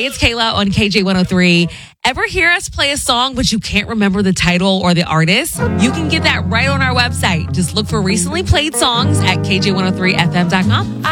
it's Kayla on KJ103. Ever hear us play a song, but you can't remember the title or the artist? You can get that right on our website. Just look for recently played songs at KJ103FM.com.